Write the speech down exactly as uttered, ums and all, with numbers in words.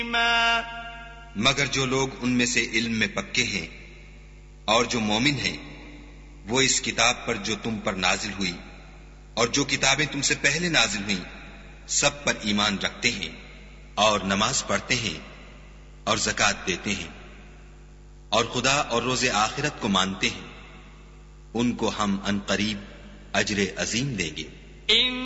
मगर जो लोग उनमें से इल्म में पक्के हैं और जो मोमिन हैं, वो इस किताब पर जो तुम पर नाजिल हुई और जो किताबें तुमसे पहले नाजिल हुई सब पर ईमान रखते हैं और नमाज पढ़ते हैं और ज़कात देते हैं और खुदा और रोज़े आखिरत को मानते हैं, उनको हम अनकरीब अजर अजीम देंगे।